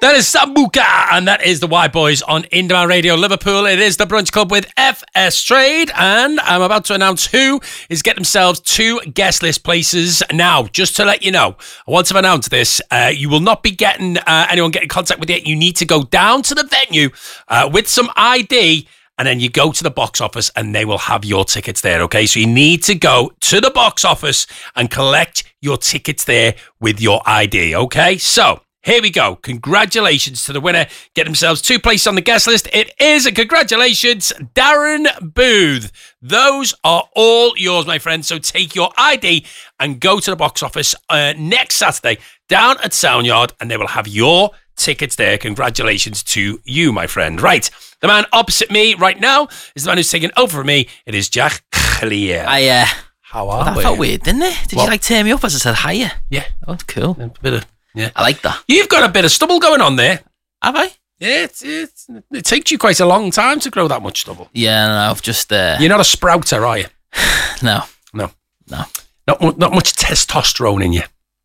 That is Sambuca, and that is the White Boys on Indie Radio Liverpool. It is the Brunch Club with FS Trade, and I'm about to announce who is getting themselves 2 guest list places. Now, just to let you know, once I've announced this, you will not be getting anyone get in contact with you. You need to go down to the venue with some ID, and then you go to the box office and they will have your tickets there, okay? So you need to go to the box office and collect your tickets there with your ID, okay? So here we go. Congratulations to the winner. Get themselves 2 places on the guest list. It is a congratulations, Darren Booth. Those are all yours, my friend. So take your ID and go to the box office next Saturday down at Soundyard, and they will have your tickets there. Congratulations to you, my friend. Right. The man opposite me right now is the man who's taking over for me. It is Jack Clear. How are that we? That felt weird, didn't it? Did you turn me up as I said hiya? Yeah. Oh, cool. A bit of... Yeah, I like that. You've got a bit of stubble going on there. Have I? Yeah, it takes you quite a long time to grow that much stubble. Yeah, no, I've just... You're not a sprouter, are you? No. Not much testosterone in you.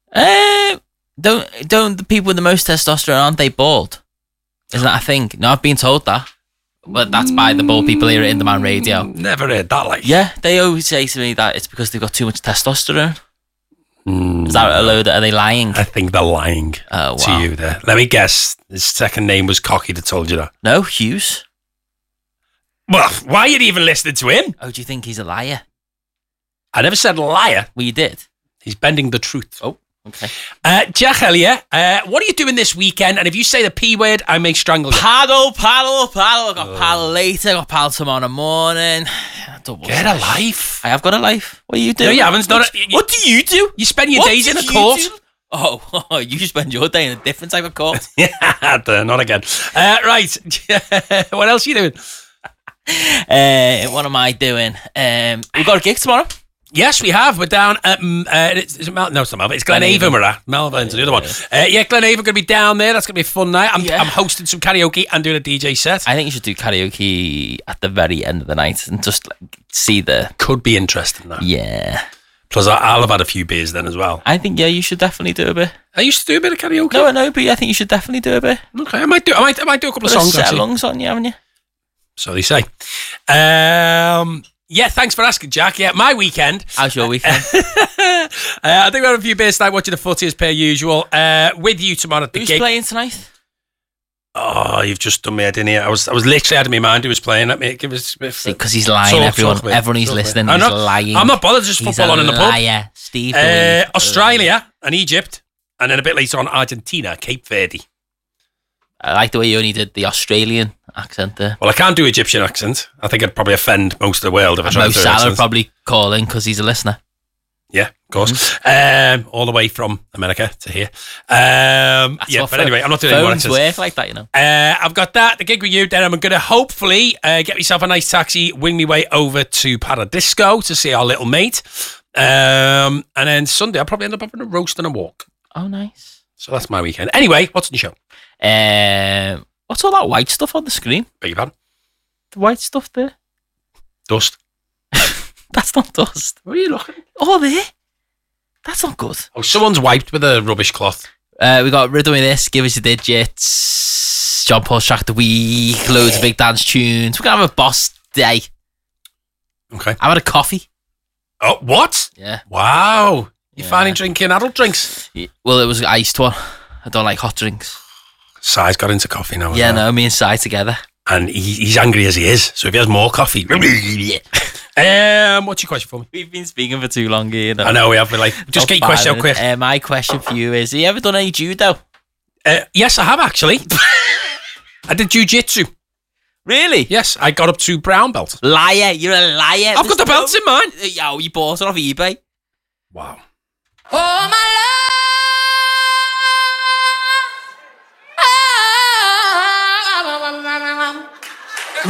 Don't the people with the most testosterone, aren't they bald? Isn't that a thing? No, I've been told that. But that's by the bald people here at Indie Radio. Never heard that, like. Yeah, they always say to me that it's because they've got too much testosterone. Is that a load? Are they lying? I think they're lying to you there. Let me guess. His second name was Cocky that told you that. No, Hughes. Well, why are you even listening to him? Oh, do you think he's a liar? I never said liar. Well, you did. He's bending the truth. Oh, okay. Jack Elliott, what are you doing this weekend? And if you say the P word, I may strangle you. Paddle. I've got paddle later. Got paddle tomorrow morning. Get a life. I have got a life. What are you doing? No, you haven't. What do you do? You spend your days in a court. Oh, you spend your day in a different type of court. Yeah, not again. Right. What else are you doing? What am I doing? We've got a gig tomorrow. Yes, we have. We're down at is it no, it's not Melbourne. It's Glenavon we're at. Melbourne's the other one. Glenavon going to be down there. That's going to be a fun night. I'm hosting some karaoke and doing a DJ set. I think you should do karaoke at the very end of the night and just see the... Could be interesting, that. Yeah. Plus, I'll have had a few beers then as well. I think, you should definitely do a bit. I used to do a bit of karaoke. No, I know, but I think you should definitely do a bit. Okay, I might do a couple of songs. Set of lungs on you, haven't you? So they say. Yeah, thanks for asking, Jack. Yeah, my weekend. How's your weekend? I think we had a few beers tonight, watching the footy as per usual. With you tomorrow at the gig. Who's playing tonight? Oh, you've just done me head in here. I was literally out of my mind who was playing. Let me give us... Because he's lying, everyone who's listening, he's lying. I'm not bothered, just football on in the pub. Liar. Steve. Australia and Egypt, and then a bit later on Argentina, Cape Verde. I like the way you only did the Australian accent there. Well, I can't do Egyptian accent. I think I'd probably offend most of the world if I tried to do Mo Salah accents. probably calling because he's a listener. Yeah, of course. All the way from America to here. Anyway, I'm not doing any more accents. Phones work like that, you know. I've got that, the gig with you. Then I'm going to hopefully get myself a nice taxi, wing me way over to Paradisco to see our little mate. And then Sunday, I'll probably end up having a roast and a walk. Oh, nice. So that's my weekend. Anyway, what's in the show? What's all that white stuff on the screen? Beg your pardon? The white stuff there? Dust. That's not dust. Where are you looking? Oh, there. That's not good. Oh, someone's wiped with a rubbish cloth. We got Rhythm with This, Give Us Your Digits, John Paul's Track of the Week, loads of big dance tunes. We're going to have a boss day. Okay. I had a coffee. Oh, what? Yeah. Wow. You're finally drinking adult drinks? Well, it was an iced one. I don't like hot drinks. Si's got into coffee now. Yeah, no, me and Si together. And he's angry as he is, so if he has more coffee... What's your question for me? We've been speaking for too long here. I know we have. Just get your question out quick. My question for you is, have you ever done any judo? Yes, I have actually. I did jiu-jitsu. Really? Yes, I got up to brown belt. Liar, you're a liar. I've got the belts in mine. You bought it off eBay. Wow. Oh, my